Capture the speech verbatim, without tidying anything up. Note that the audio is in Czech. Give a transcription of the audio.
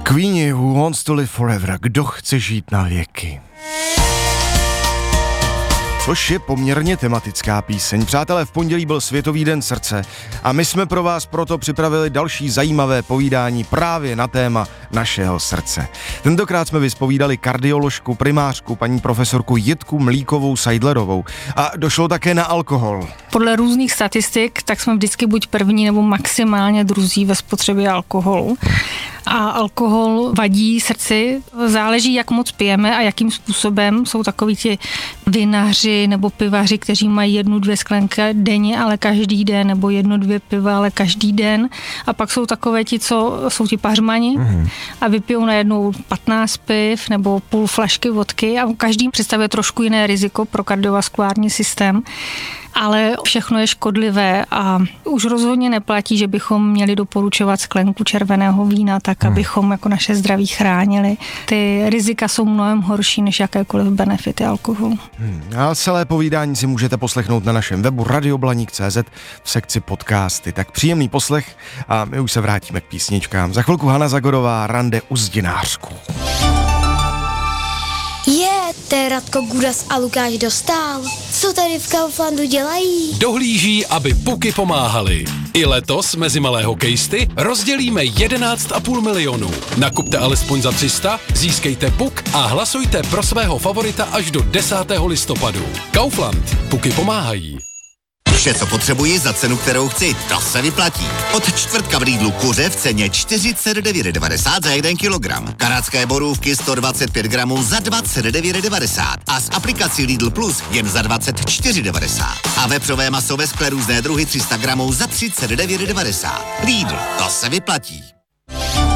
Queenie, Who Wants to Live Forever, kdo chce žít na věky. Což je poměrně tematická píseň. Přátelé, v pondělí byl Světový den srdce a my jsme pro vás proto připravili další zajímavé povídání právě na téma našeho srdce. Tentokrát jsme vyspovídali kardioložku, primářku, paní profesorku Jitku Mlíkovou Seidlerovou a došlo také na alkohol. Podle různých statistik, tak jsme vždycky buď první nebo maximálně druzí ve spotřebě alkoholu. A alkohol vadí srdci, záleží, jak moc pijeme a jakým způsobem. Jsou takoví ti vinaři nebo pivaři, kteří mají jednu, dvě sklenky denně, ale každý den, nebo jedno, dvě piva, ale každý den. A pak jsou takové ti, co jsou ti pařmani mm. a vypijou najednou patnáct piv nebo půl flašky vodky a každý představuje trošku jiné riziko pro kardiovaskulární systém. Ale všechno je škodlivé a už rozhodně neplatí, že bychom měli doporučovat sklenku červeného vína tak, hmm. abychom jako naše zdraví chránili. Ty rizika jsou mnohem horší než jakékoliv benefity alkoholu. Hmm. A celé povídání si můžete poslechnout na našem webu radioblaník tečka cé zet v sekci podcasty. Tak příjemný poslech a my už se vrátíme k písničkám. Za chvilku Hana Zagorová, Rande u Zdinářku. Je, to je Radko Gudas a Lukáš Dostál. Co tady v Kauflandu dělají? Dohlíží, aby puky pomáhaly. I letos mezi malé hokejisty rozdělíme jedenáct a půl milionu. Nakupte alespoň za tři sta, získejte puk a hlasujte pro svého favorita až do desátého listopadu. Kaufland. Puky pomáhají. Vše, co potřebuji za cenu, kterou chci, to se vyplatí. Od čtvrtka v Lidlu kuře v ceně čtyřicet devět devadesát za jeden kilogram. Kanadské borůvky sto dvacet pět gramů za dvacet devět devadesát. A s aplikací Lidl Plus jen za dvacet čtyři devadesát. A vepřové maso ve skle různé druhy tři sta gramů za třicet devět devadesát. Lidl, to se vyplatí.